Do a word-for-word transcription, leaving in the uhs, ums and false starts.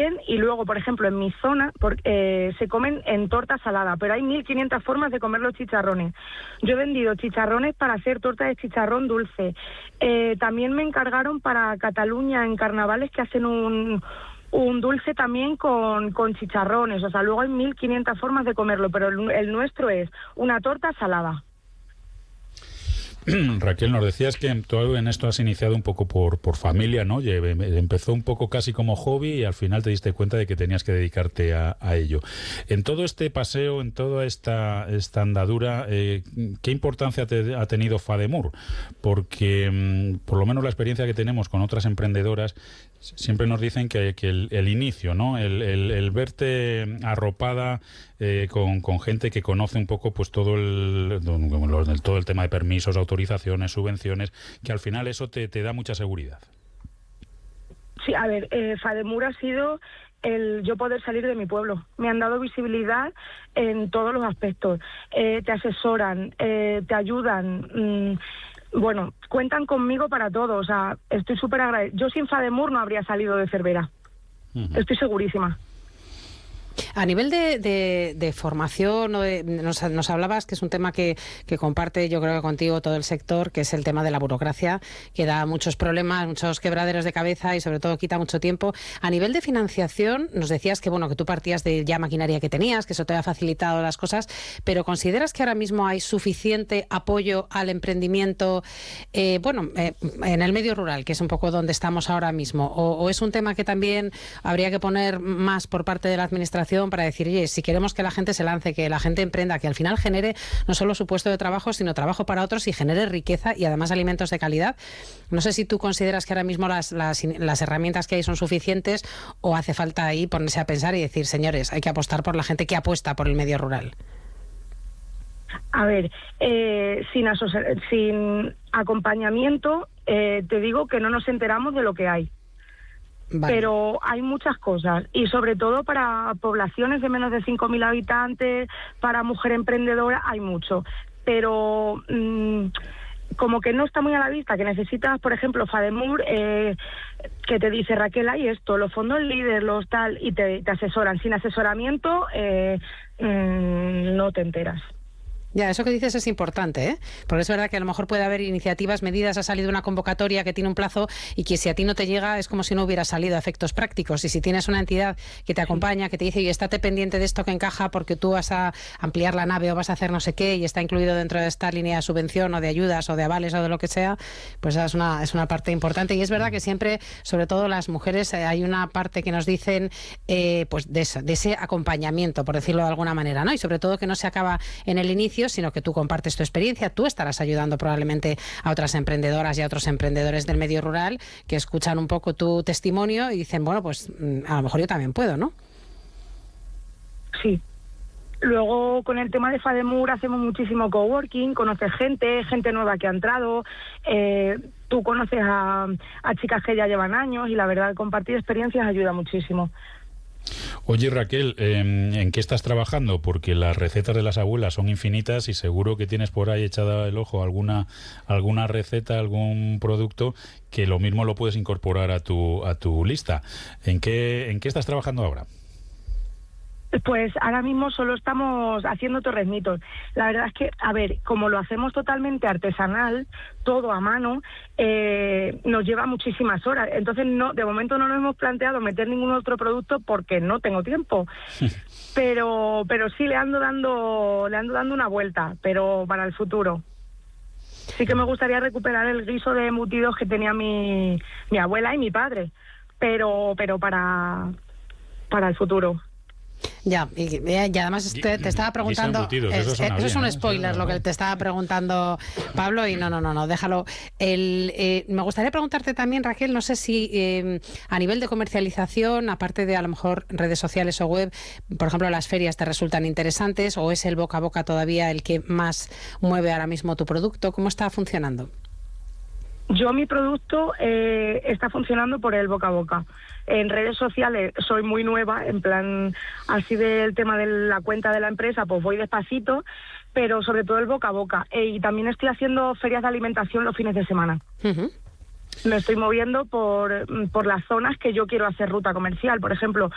bien, y luego, por ejemplo, en mi zona por, eh, se comen en torta salada, pero hay mil quinientas formas de comer los chicharrones. Yo he vendido chicharrones para hacer torta de chicharrón dulce. Eh, también me encargaron para Cataluña en carnavales que hacen un... un dulce también con, con chicharrones, o sea, luego hay mil quinientas formas de comerlo, pero el, el nuestro es una torta salada. Raquel, nos decías que tú en esto has iniciado un poco por, por familia, ¿no? Empezó un poco casi como hobby y al final te diste cuenta de que tenías que dedicarte a, a ello. En todo este paseo, en toda esta, esta andadura, eh, ¿qué importancia te ha tenido Fademur? Porque por lo menos la experiencia que tenemos con otras emprendedoras siempre nos dicen que, que el, el inicio, ¿no? El, el, el verte arropada eh, con, con gente que conoce un poco pues todo el, todo el tema de permisos, autorizaciones, subvenciones, que al final eso te, te da mucha seguridad. Sí, a ver, eh, Fademur ha sido el yo poder salir de mi pueblo. Me han dado visibilidad en todos los aspectos. Eh, te asesoran, eh, te ayudan... Mmm, Bueno, cuentan conmigo para todo, o sea, estoy súper agradecida. Yo sin Fademur no habría salido de Cervera, uh-huh. Estoy segurísima. A nivel de, de, de formación, o de, nos, nos hablabas que es un tema que, que comparte yo creo que contigo todo el sector, que es el tema de la burocracia, que da muchos problemas, muchos quebraderos de cabeza y sobre todo quita mucho tiempo. A nivel de financiación, nos decías que bueno que tú partías de ya maquinaria que tenías, que eso te ha facilitado las cosas, pero ¿consideras que ahora mismo hay suficiente apoyo al emprendimiento, eh, bueno, eh, en el medio rural, que es un poco donde estamos ahora mismo? O, ¿O es un tema que también habría que poner más por parte de la administración para decir, oye, si queremos que la gente se lance, que la gente emprenda, que al final genere no solo su puesto de trabajo, sino trabajo para otros y genere riqueza y además alimentos de calidad? No sé si tú consideras que ahora mismo las, las, las herramientas que hay son suficientes o hace falta ahí ponerse a pensar y decir, señores, hay que apostar por la gente que apuesta por el medio rural. A ver, eh, sin, asoci- sin acompañamiento, eh, te digo que no nos enteramos de lo que hay. Vale. Pero hay muchas cosas, y sobre todo para poblaciones de menos de cinco mil habitantes, para mujer emprendedora, hay mucho. Pero mmm, como que no está muy a la vista, que necesitas, por ejemplo, Fademur, eh, que te dice, Raquel, hay esto, los fondos líder, los tal, y te, te asesoran. Sin asesoramiento eh, mmm, no te enteras. Ya, eso que dices es importante, ¿eh? Porque es verdad que a lo mejor puede haber iniciativas, medidas, ha salido una convocatoria que tiene un plazo y que si a ti no te llega es como si no hubiera salido a efectos prácticos. Y si tienes una entidad que te acompaña, que te dice, oye, estate pendiente de esto que encaja porque tú vas a ampliar la nave o vas a hacer no sé qué y está incluido dentro de esta línea de subvención o de ayudas o de avales o de lo que sea, pues es una, es una parte importante. Y es verdad que siempre, sobre todo las mujeres, eh, hay una parte que nos dicen eh, pues de, eso, de ese acompañamiento, por decirlo de alguna manera, ¿no? Y sobre todo que no se acaba en el inicio, sino que tú compartes tu experiencia, tú estarás ayudando probablemente a otras emprendedoras y a otros emprendedores del medio rural que escuchan un poco tu testimonio y dicen, bueno, pues a lo mejor yo también puedo, ¿no? Sí. Luego, con el tema de Fademur hacemos muchísimo coworking, conoces gente, gente nueva que ha entrado, eh, tú conoces a, a chicas que ya llevan años y la verdad, compartir experiencias ayuda muchísimo. Oye, Raquel, eh, ¿en qué estás trabajando? Porque las recetas de las abuelas son infinitas y seguro que tienes por ahí echada el ojo alguna alguna receta, algún producto que lo mismo lo puedes incorporar a tu a tu lista. ¿En qué en qué estás trabajando ahora? Pues ahora mismo solo estamos haciendo torreznitos. La verdad es que, a ver, como lo hacemos totalmente artesanal, todo a mano, eh, nos lleva muchísimas horas. Entonces, no, de momento no nos hemos planteado meter ningún otro producto porque no tengo tiempo. pero pero sí le ando dando le ando dando una vuelta, pero para el futuro. Sí que me gustaría recuperar el guiso de embutidos que tenía mi, mi abuela y mi padre, pero pero para para el futuro. Ya, y, y además te, te estaba preguntando, embutidos, es, eso, eso bien, es un ¿eh? spoiler, sí, lo que te estaba preguntando Pablo, y no, no, no, no, déjalo. El, eh, me gustaría preguntarte también, Raquel, no sé si eh, a nivel de comercialización, aparte de a lo mejor redes sociales o web, por ejemplo, las ferias te resultan interesantes, o es el boca a boca todavía el que más mueve ahora mismo tu producto. ¿Cómo está funcionando? Yo mi producto eh, está funcionando por el boca a boca. En redes sociales soy muy nueva, en plan, así del tema de la cuenta de la empresa, pues voy despacito, pero sobre todo el boca a boca. E, y también estoy haciendo ferias de alimentación los fines de semana. Uh-huh. Me estoy moviendo por, por las zonas que yo quiero hacer ruta comercial. Por ejemplo,